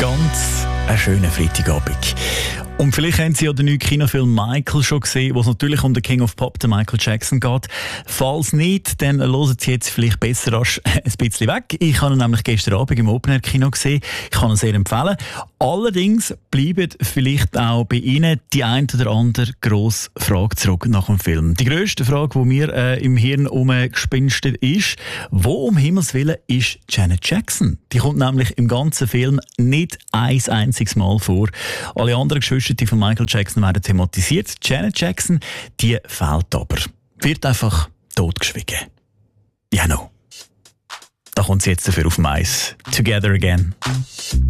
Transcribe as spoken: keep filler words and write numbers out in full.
Ganz einen schönen Freitagabend. Und vielleicht haben Sie ja den neuen Kinofilm Michael schon gesehen, wo es natürlich um den King of Pop, den Michael Jackson, geht. Falls nicht, dann hören Sie jetzt vielleicht besser rasch ein bisschen weg. Ich habe ihn nämlich gestern Abend im Open-Air-Kino gesehen. Ich kann ihn sehr empfehlen. Allerdings bleibt vielleicht auch bei Ihnen die ein oder andere grosse Frage zurück nach dem Film. Die grösste Frage, die mir äh, im Hirn umgespinstet ist, wo um Himmels Willen ist Janet Jackson? Die kommt nämlich im ganzen Film nicht ein einziges Mal vor. Alle anderen Geschwister von Michael Jackson werden thematisiert. Janet Jackson, die fehlt aber. Wird einfach totgeschwiegen. Ja, no. Da kommt sie jetzt dafür auf Mais. Together Again.